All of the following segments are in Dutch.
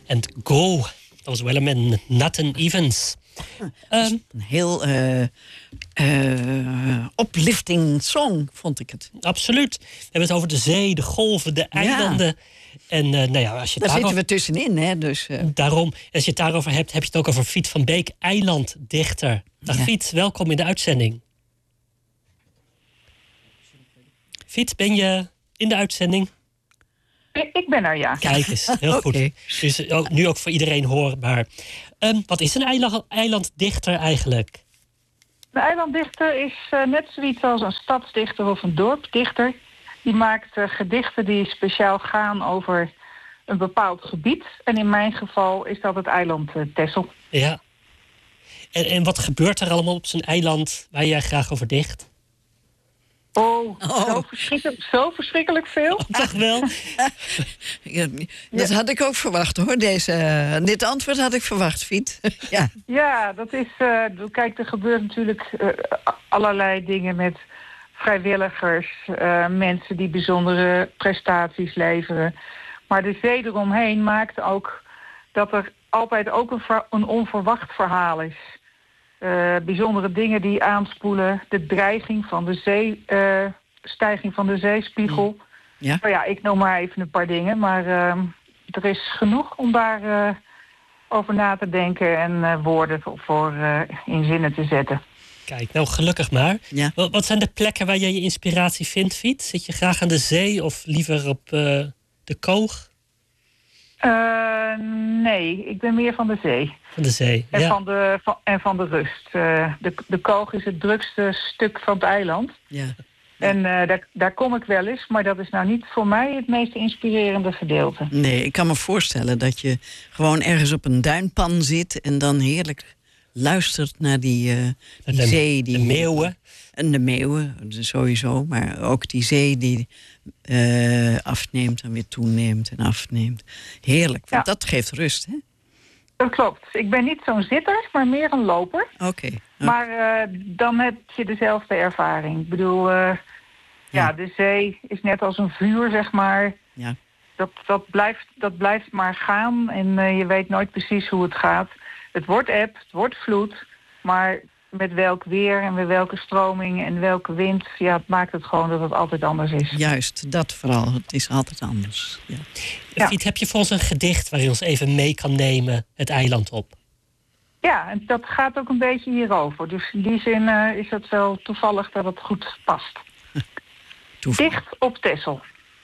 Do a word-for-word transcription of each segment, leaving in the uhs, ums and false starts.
En Go, dat was Willem en Nathan Evans. Um, een heel uh, uh, uplifting song, vond ik het. Absoluut. We hebben het over de zee, de golven, de eilanden. Ja. En uh, nou ja, als je Daar daarover... zitten we tussenin, hè? Dus, uh... Daarom, als je het daarover hebt, heb je het ook over Fiet van Beek, eilanddichter. Dag ja. Fiet, welkom in de uitzending. Fiet, ben je in de uitzending? Ik ben er, ja. Kijk eens, heel goed. Okay. Dus ook, nu ook voor iedereen hoorbaar. Um, wat is een eiland, eilanddichter eigenlijk? Een eilanddichter is uh, net zoiets als een stadsdichter of een dorpsdichter. Die maakt uh, gedichten die speciaal gaan over een bepaald gebied. En in mijn geval is dat het eiland uh, Texel. Ja. En, en wat gebeurt er allemaal op zo'n eiland waar jij graag over dicht? Oh, oh. Zo, verschrikkelijk, zo verschrikkelijk veel. Oh, toch wel? ja, dat had ik ook verwacht, hoor. Deze, uh, dit antwoord had ik verwacht, Fiet. ja. ja, dat is... Uh, kijk, er gebeurt natuurlijk uh, allerlei dingen met vrijwilligers. Uh, mensen die bijzondere prestaties leveren. Maar de zee eromheen maakt ook dat er altijd ook een, ver, een onverwacht verhaal is. Uh, bijzondere dingen die aanspoelen. De dreiging van de zee, uh, stijging van de zeespiegel. Ja. Nou ja, ik noem maar even een paar dingen. Maar uh, er is genoeg om daar uh, over na te denken en uh, woorden voor uh, in zinnen te zetten. Kijk, nou gelukkig maar. Ja. Wat, wat zijn de plekken waar je je inspiratie vindt, Fiet? Zit je graag aan de zee of liever op uh, de koog? Uh, nee, ik ben meer van de zee. Van de zee, en ja. Van de, van, en van de rust. Uh, de, de koog is het drukste stuk van het eiland. Ja. En uh, daar, daar kom ik wel eens, maar dat is nou niet voor mij het meest inspirerende gedeelte. Nee, ik kan me voorstellen dat je gewoon ergens op een duinpan zit en dan heerlijk luistert naar die, uh, die de, zee. Die, de meeuwen. En de meeuwen, sowieso. Maar ook die zee die uh, afneemt en weer toeneemt en afneemt. Heerlijk, want ja. dat geeft rust, hè? Dat klopt. Ik ben niet zo'n zitter, maar meer een loper. Oké. Okay. Okay. Maar uh, dan heb je dezelfde ervaring. Ik bedoel, uh, ja. ja, de zee is net als een vuur, zeg maar. Ja. Dat, dat, blijft, dat blijft maar gaan en uh, je weet nooit precies hoe het gaat. Het wordt eb, het wordt vloed, maar met welk weer en met welke stroming en welke wind, ja, het maakt het gewoon dat het altijd anders is. Juist, dat vooral. Het is altijd anders. Ja. Ja. Fiet, heb je voor ons een gedicht waar je ons even mee kan nemen het eiland op? Ja, en dat gaat ook een beetje hierover. Dus in die zin uh, is het wel toevallig dat het goed past. Dicht op Texel.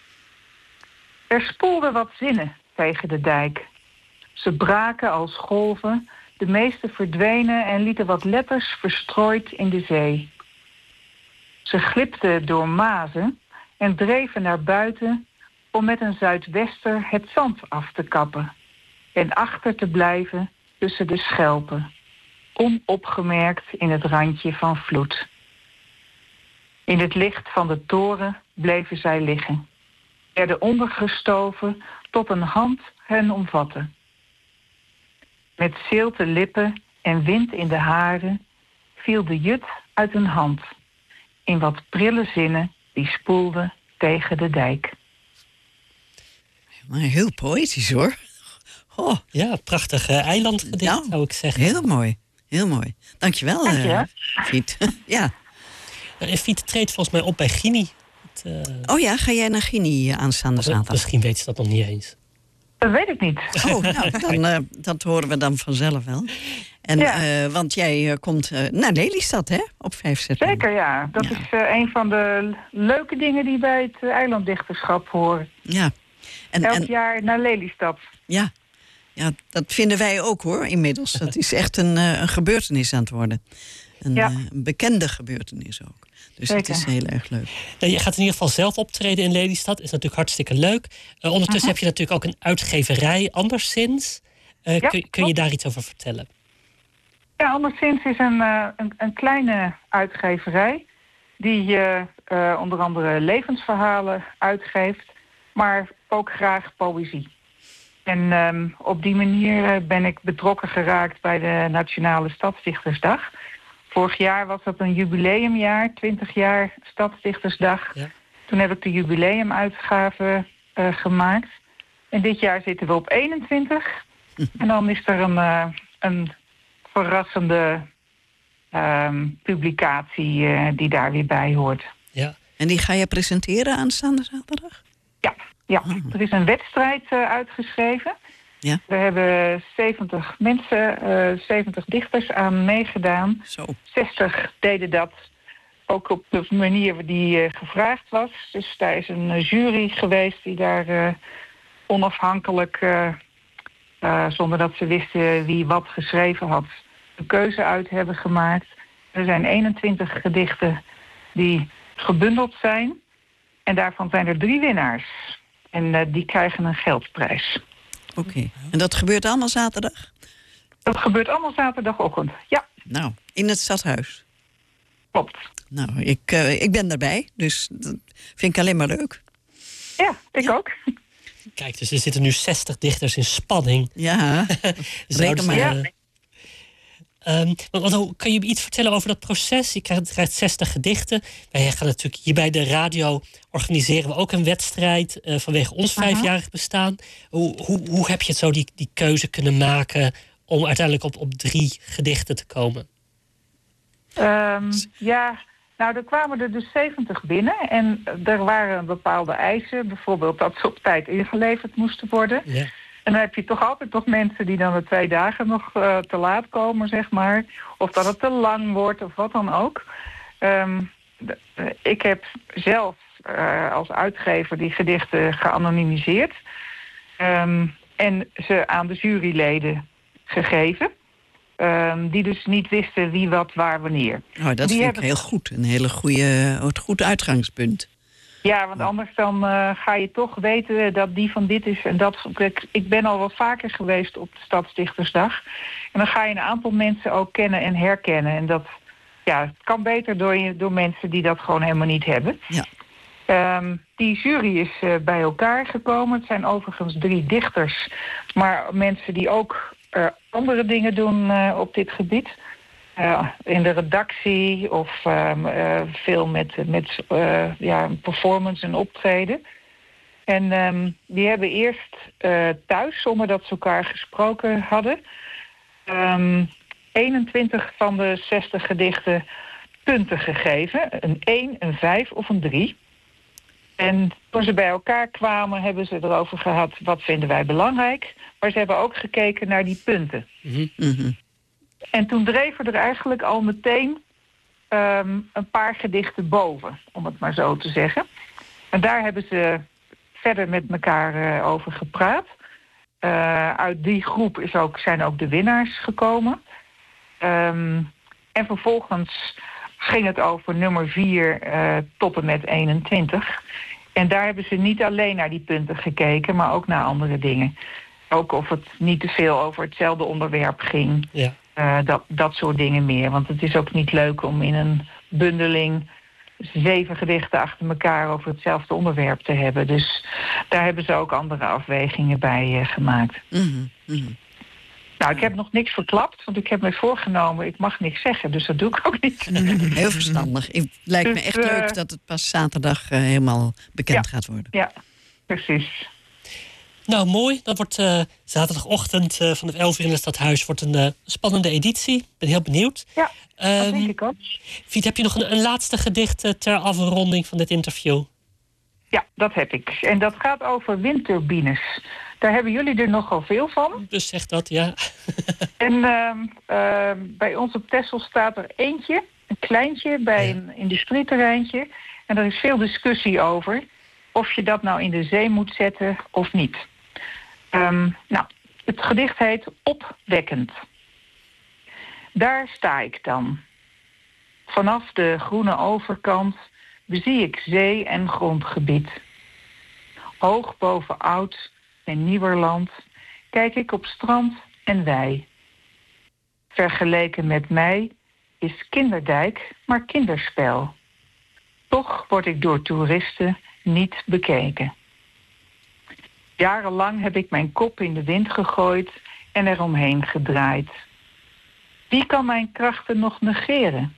Er spoelden wat zinnen tegen de dijk. Ze braken als golven, de meeste verdwenen en lieten wat letters verstrooid in de zee. Ze glipten door mazen en dreven naar buiten om met een zuidwester het zand af te kappen en achter te blijven tussen de schelpen, onopgemerkt in het randje van vloed. In het licht van de toren bleven zij liggen, werden ondergestoven tot een hand hen omvatte. Met zilte lippen en wind in de haren viel de jut uit een hand, in wat prille zinnen die spoelden tegen de dijk. Maar heel poëtisch, hoor. Oh. Ja, prachtig uh, eilandgedicht, nou, zou ik zeggen. Heel mooi, heel mooi. Dankjewel, Dank je. uh, Fiet. ja. Uh, Fiet treedt volgens mij op bij Gini. Het, uh... Oh ja, ga jij naar Gini aanstaande zaterdag? Misschien weet ze dat nog niet eens. Dat weet ik niet. Oh, nou, dan, uh, dat horen we dan vanzelf wel. En, ja. uh, want jij uh, komt uh, naar Lelystad, hè? Op vijf september. Zeker, ja. Dat ja. is uh, een van de leuke dingen die bij het uh, eilanddichterschap horen. Ja. En, Elk en, jaar naar Lelystad. Ja. ja, dat vinden wij ook, hoor, inmiddels. Dat is echt een, uh, een gebeurtenis aan het worden. Een, ja. uh, een bekende gebeurtenis ook. Dus het is heel erg leuk. Je gaat in ieder geval zelf optreden in Lelystad. Is natuurlijk hartstikke leuk. Uh, ondertussen uh-huh. heb je natuurlijk ook een uitgeverij, Anderszins. Uh, ja, kun, kun je daar iets over vertellen? Ja, Anderszins is een, uh, een, een kleine uitgeverij die uh, uh, onder andere levensverhalen uitgeeft, maar ook graag poëzie. En um, op die manier uh, ben ik betrokken geraakt bij de Nationale Stadsdichtersdag. Vorig jaar was dat een jubileumjaar, twintig jaar Stadsdichtersdag. Ja. Toen heb ik de jubileumuitgave uh, gemaakt. En dit jaar zitten we op eenentwintig. En dan is er een, uh, een verrassende uh, publicatie uh, die daar weer bij hoort. Ja. En die ga je presenteren aanstaande zaterdag? Ja, ja. Oh. Er is een wedstrijd uh, uitgeschreven. Ja. We hebben zeventig mensen, uh, zeventig dichters aan meegedaan. Zo. zestig deden dat ook op de manier die uh, gevraagd was. Dus daar is een jury geweest die daar uh, onafhankelijk, uh, uh, zonder dat ze wisten wie wat geschreven had, een keuze uit hebben gemaakt. Er zijn eenentwintig gedichten die gebundeld zijn. En daarvan zijn er drie winnaars. En uh, die krijgen een geldprijs. Oké. Okay. En dat gebeurt allemaal zaterdag? Dat gebeurt allemaal zaterdagochtend, ja. Nou, in het stadhuis? Klopt. Nou, ik, uh, ik ben daarbij, dus dat vind ik alleen maar leuk. Ja, ik ja. ook. Kijk, dus er zitten nu zestig dichters in spanning. Ja, reken maar. Ja. Um, want, want, kan je iets vertellen over dat proces? Je krijgt, krijgt zestig gedichten. Wij gaan natuurlijk hier bij de radio organiseren we ook een wedstrijd uh, vanwege ons uh-huh. vijfjarig bestaan. Hoe, hoe, hoe heb je het zo die, die keuze kunnen maken om uiteindelijk op, op drie gedichten te komen? Um, ja, nou er kwamen er dus zeventig binnen en er waren bepaalde eisen. Bijvoorbeeld dat ze op tijd ingeleverd moesten worden. Ja. En dan heb je toch altijd nog mensen die dan de twee dagen nog uh, te laat komen, zeg maar. Of dat het te lang wordt, of wat dan ook. Um, de, uh, ik heb zelf uh, als uitgever die gedichten geanonimiseerd. Um, en ze aan de juryleden gegeven. Um, die dus niet wisten wie, wat, waar, wanneer. Oh, dat die vind hebben... ik heel goed. Een hele goede, een goed uitgangspunt. Ja, want anders dan uh, ga je toch weten dat die van dit is en dat. Ik, ik ben al wel vaker geweest op de Stadsdichtersdag. En dan ga je een aantal mensen ook kennen en herkennen. En dat ja, het kan beter door, je, door mensen die dat gewoon helemaal niet hebben. Ja. Um, die jury is uh, bij elkaar gekomen. Het zijn overigens drie dichters. Maar mensen die ook uh, andere dingen doen uh, op dit gebied. Uh, in de redactie of uh, uh, veel met, met uh, ja, performance en optreden. En um, die hebben eerst uh, thuis, zonder dat ze elkaar gesproken hadden, um, eenentwintig van de zestig gedichten punten gegeven. Een één, een vijf of een drie. En toen ze bij elkaar kwamen, hebben ze erover gehad, wat vinden wij belangrijk. Maar ze hebben ook gekeken naar die punten. Mm-hmm. En toen dreven er eigenlijk al meteen um, een paar gedichten boven, om het maar zo te zeggen. En daar hebben ze verder met elkaar uh, over gepraat. Uh, uit die groep is ook, zijn ook de winnaars gekomen. Um, en vervolgens ging het over nummer vier uh, tot en met eenentwintig. En daar hebben ze niet alleen naar die punten gekeken, maar ook naar andere dingen. Ook of het niet te veel over hetzelfde onderwerp ging. Ja. Uh, dat, dat soort dingen meer. Want het is ook niet leuk om in een bundeling zeven gedichten achter elkaar over hetzelfde onderwerp te hebben. Dus daar hebben ze ook andere afwegingen bij uh, gemaakt. Mm-hmm. Mm-hmm. Nou, ik heb nog niks verklapt, want ik heb me voorgenomen, ik mag niks zeggen, dus dat doe ik ook niet. Heel verstandig. Het lijkt dus, me echt uh, leuk dat het pas zaterdag uh, helemaal bekend ja, gaat worden. Ja, precies. Nou, mooi. Dat wordt uh, zaterdagochtend uh, vanaf elf uur in het Stadhuis wordt een uh, spannende editie. Ik ben heel benieuwd. Ja, dat um, denk ik ook. Fiet, heb je nog een, een laatste gedicht uh, ter afronding van dit interview? Ja, dat heb ik. En dat gaat over windturbines. Daar hebben jullie er nogal veel van. Dus zeg dat, ja. En uh, uh, bij ons op Texel staat er eentje, een kleintje, bij ja. een industrieterreintje. En er is veel discussie over of je dat nou in de zee moet zetten of niet. Um, nou, het gedicht heet Opwekkend. Daar sta ik dan. Vanaf de groene overkant bezie ik zee en grondgebied. Hoog boven oud en Nieuwerland kijk ik op strand en wei. Vergeleken met mij is Kinderdijk maar kinderspel. Toch word ik door toeristen niet bekeken. Jarenlang heb ik mijn kop in de wind gegooid en eromheen gedraaid. Wie kan mijn krachten nog negeren?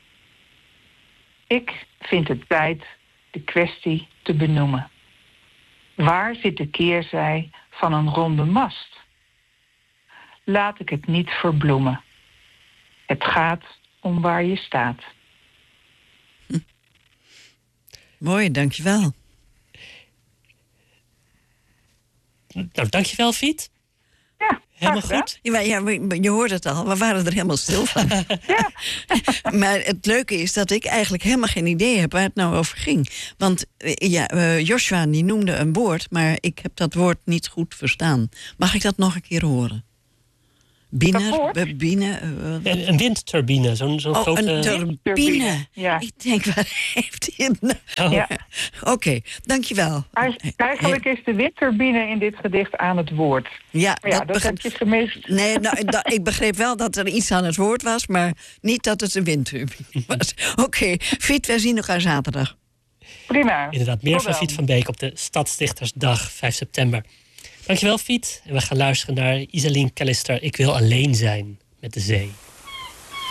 Ik vind het tijd de kwestie te benoemen. Waar zit de keerzij van een ronde mast? laat ik het niet verbloemen. Het gaat om waar je staat. Hm. Mooi, dankjewel. Nou, dankjewel, Fiet. Ja, helemaal goed. Ja, ja, je hoort het al, we waren er helemaal stil van. Ja. Maar het leuke is dat ik eigenlijk helemaal geen idee heb waar het nou over ging. Want ja, uh, Joshua die noemde een woord, maar ik heb dat woord niet goed verstaan. Mag ik dat nog een keer horen? Biner, bine, uh, een, een windturbine, zo'n zo'n oh, grote... een turbine. Ja. Ik denk, waar heeft hij het nou? Oh. Ja. Oké, okay, dankjewel. Eigenlijk is de windturbine in dit gedicht aan het woord. Ja, maar ja, dat, dat begreep... heb je gemist. Nee, nou, da, ik begreep wel dat er iets aan het woord was, maar niet dat het een windturbine was. Oké, okay, Fiet, wij zien elkaar zaterdag. Prima. Inderdaad, meer van Fiet van Beek op de Stadsdichtersdag, vijf september. Dankjewel, Fiet. En we gaan luisteren naar Iselin Callister, Ik wil alleen zijn met de zee.